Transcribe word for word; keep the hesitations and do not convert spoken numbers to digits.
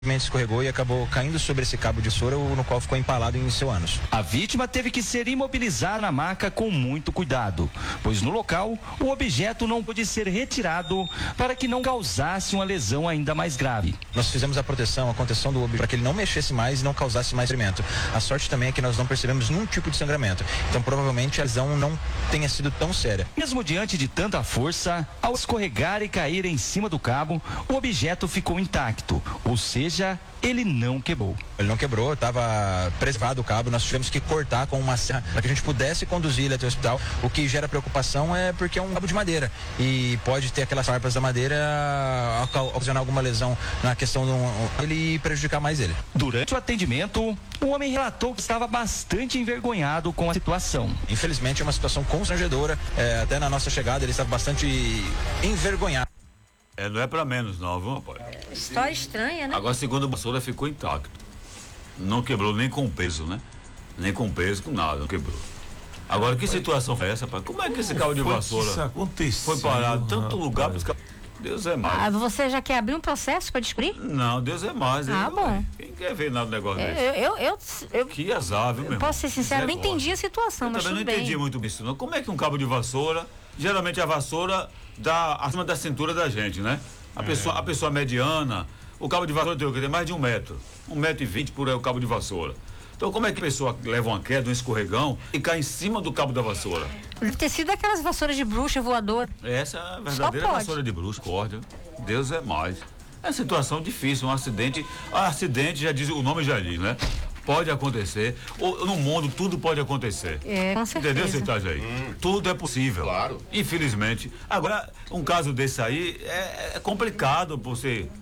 escorregou e acabou caindo sobre esse cabo de vassoura, no qual ficou empalado em seu ânus. A vítima teve que ser imobilizada na maca com muito cuidado, pois no local o objeto não pôde ser retirado para que não causasse uma lesão ainda mais grave. Nós fizemos a proteção, a contenção do objeto para que ele não mexesse mais e não causasse mais sangramento. A sorte também é que nós não percebemos nenhum tipo de sangramento, então provavelmente a lesão não tenha sido tão séria. Mesmo diante de tanta força, ao escorregar e cair em cima do cabo, o objeto ficou intacto, ou seja, ele não quebrou. Ele não quebrou, estava preservado o cabo, nós tivemos que cortar com uma serra para que a gente pudesse conduzir ele até o hospital. O que gera preocupação é porque é um cabo de madeira e pode ter aquelas farpas da madeira ocasionar alguma lesão na questão do ele prejudicar mais ele. Durante o atendimento, o homem relatou que estava bastante envergonhado com a situação. Infelizmente é uma situação constrangedora, é, até na nossa chegada ele estava bastante envergonhado. É, não é pra menos não, viu, rapaz? História estranha, né? Agora, segundo a vassoura, ficou intacto. Não quebrou nem com peso, né? Nem com peso, com nada, não quebrou. Agora, que situação foi essa, rapaz? Como é que esse cabo de vassoura isso aconteceu, foi parado em tanto lugar para os cabos? Deus é mais. Ah, você já quer abrir um processo para descobrir? Não, Deus é mais. Ah, hein? bom. Quem quer ver nada do negócio Eu, desse? eu, eu, eu, Que azar, viu, meu irmão? posso ser sincero, eu não Misericórdia. entendi a situação, Eu mas também tudo não bem. entendi muito isso, não. Como é que um cabo de vassoura, geralmente a vassoura dá acima da cintura da gente, né? A, é. pessoa, a pessoa mediana, o cabo de vassoura tem o quê? Tem mais de um metro. Um metro e vinte por aí o cabo de vassoura. Então como é que a pessoa leva uma queda, um escorregão e cai em cima do cabo da vassoura? Deve ter sido aquelas vassouras de bruxa voadora. Essa é a verdadeira pode. vassoura de bruxa, corda. Deus é mais. É uma situação difícil, um acidente. Um acidente, já diz, o nome já diz, né? Pode acontecer. Ou, no mundo tudo pode acontecer. É, com certeza. Entendeu, Citage aí? Hum. Tudo é possível. Claro. Infelizmente. Agora, um caso desse aí é, é complicado você